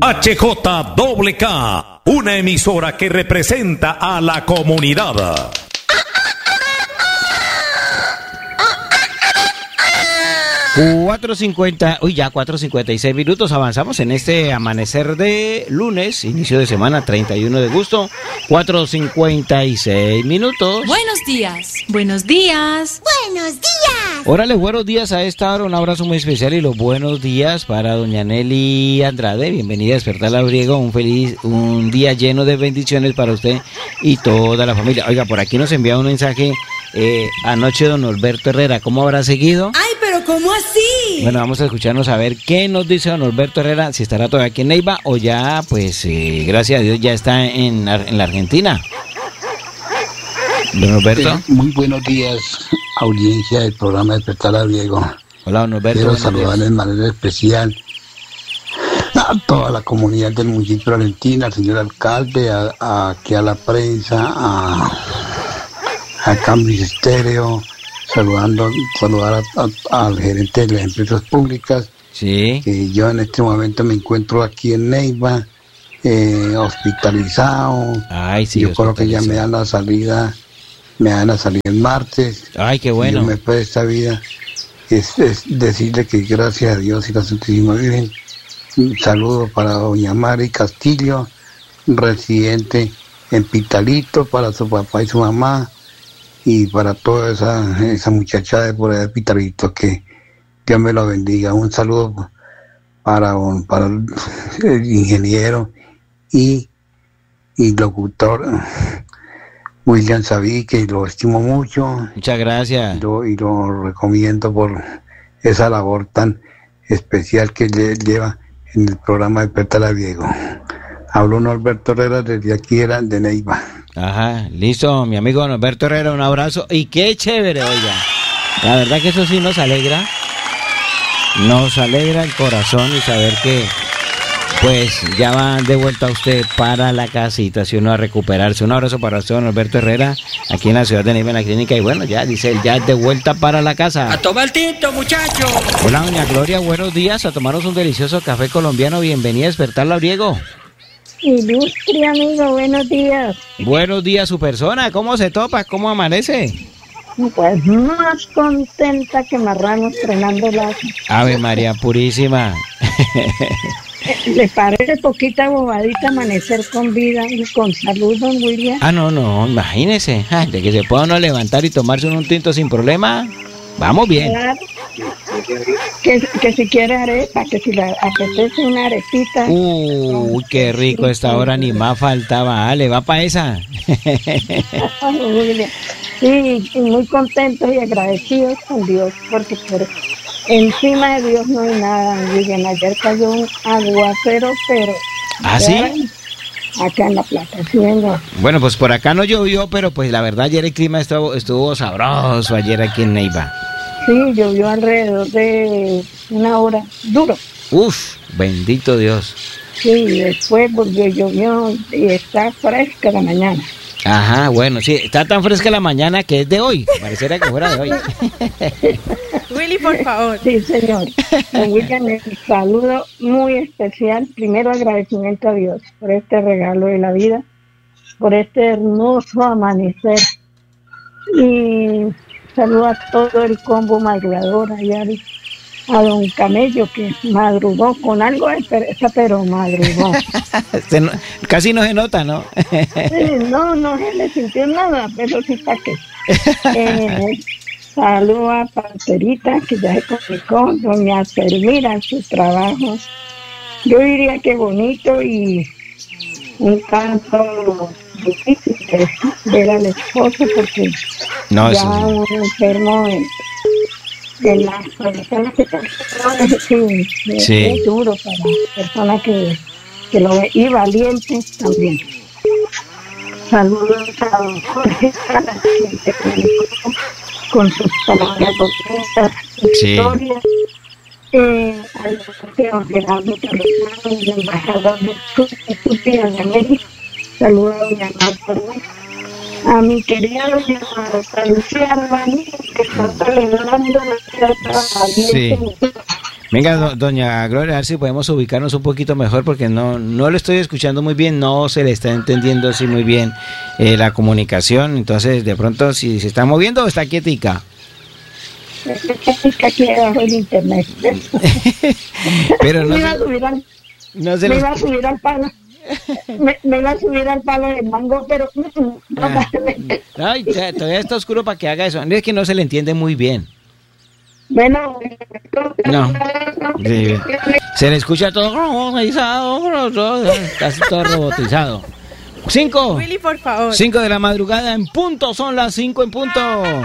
HJWK, una emisora que representa a la comunidad. Ya 4:56 minutos, avanzamos en este amanecer de lunes, inicio de semana, 31 de agosto, 4:56 minutos. Buenos días. Buenos días. Buenos días. Órale, buenos días a esta hora, un abrazo muy especial y los buenos días para doña Nelly Andrade, bienvenida a Despertar Labriego, un día lleno de bendiciones para usted y toda la familia. Oiga, por aquí nos envía un mensaje anoche don Norberto Herrera, ¿cómo habrá seguido? Ay, pero ¿cómo así? Bueno, vamos a escucharnos a ver qué nos dice don Norberto Herrera, si estará todavía aquí en Neiva o ya, pues, gracias a Dios, ya está en la Argentina. Don Norberto. Muy buenos días, audiencia del programa Despertar Labriego. Hola, don Norberto. Quiero saludarles de manera especial a toda la comunidad del municipio de Argentina, al señor alcalde, aquí a la prensa, a Cambridge Estéreo, saludar al gerente de las empresas públicas. Sí. Yo en este momento me encuentro aquí en Neiva, hospitalizado. Ay, sí. Yo creo que ya me dan la salida el martes. Ay, qué bueno. Y yo me espero esta vida. Es decirle que gracias a Dios y la Santísima Virgen, un saludo para doña Mari Castillo, residente en Pitalito, para su papá y su mamá, y para toda esa muchachada de por allá de Pitalito, que Dios me lo bendiga. Un saludo para el ingeniero y locutor William Saví, que lo estimo mucho. Muchas gracias. Y lo recomiendo por esa labor tan especial que lleva en el programa Despertar Labriego. Habló Norberto Herrera desde aquí, era de Neiva. Ajá, listo, mi amigo Norberto Herrera, un abrazo. Y qué chévere, oiga. La verdad que eso sí nos alegra el corazón y saber que pues ya va de vuelta usted para la casita, si uno a recuperarse. Un abrazo para usted, don Norberto Herrera, aquí en la ciudad de Neiva, en la clínica. Y bueno, ya dice él, ya de vuelta para la casa. ¡A tomar tinto, muchacho! Hola, doña Gloria, buenos días, a tomarnos un delicioso café colombiano. Bienvenida a Despertar Labriego. Ilustre amigo, buenos días. Buenos días, su persona, ¿cómo se topa? ¿Cómo amanece? Pues más contenta que marrano estrenando la... Ave María Purísima. ¿Le parece poquita bobadita amanecer con vida y con salud, don William? No, imagínese, de que se pueda uno levantar y tomarse un tinto sin problema, vamos bien. Claro. Que si quiere arepa, que si le apetece una arepita. Uy, qué rico, esta hora ni más faltaba. Le va para esa. Sí, muy contentos y agradecidos con Dios, porque encima de Dios no hay nada. William, ayer cayó un aguacero, pero... ¿Ah, sí? Acá en La Plata, sí, venga. Bueno, pues por acá no llovió, pero pues la verdad ayer el clima estuvo sabroso ayer aquí en Neiva. Sí, llovió alrededor de una hora, duro. Uf, bendito Dios. Sí, después llovió y está fresca la mañana. Ajá, bueno, sí, está tan fresca la mañana que es de hoy. Pareciera que fuera de hoy. Willy, por favor. Sí, señor. William, un saludo muy especial. Primero, agradecimiento a Dios por este regalo de la vida, por este hermoso amanecer. Y saludo a todo el combo madrugador, allá a don Camello, que madrugó con algo de pereza, pero madrugó. Casi no se nota, ¿no? No se le sintió nada, pero sí para qué. Saludo a Panterita, que ya se comunicó, doña Selmira en su trabajo. Yo diría que bonito y un canto difícil de ver al esposo, porque no, ya un enfermo de las personas que están sí. Es duro para personas que lo ve, y valientes también. Saludos a don Jorge Salas, que se comunicó con sus palabras bonitas, historias. Al doctor Gerardo Torresano, el embajador del Sur de América. Saludos a doña Marta Ruiz. A mi querida doña Marta Lucía Arbaní, que está celebrando la fiesta valiente. Venga, doña Gloria, a ver si podemos ubicarnos un poquito mejor porque no lo estoy escuchando muy bien, no se le está entendiendo así muy bien la comunicación. Entonces, de pronto, si se está moviendo o está quietica. Está aquí debajo del internet. Pero no me iba a subir al palo. Me iba a subir al palo del mango, pero Ay, todavía está oscuro para que haga eso. Es que no se le entiende muy bien. Bueno, no. Sí. Se le escucha todo robotizado, casi todo robotizado. 5. Willy, por favor. 5 de la madrugada en punto, son las 5 en punto.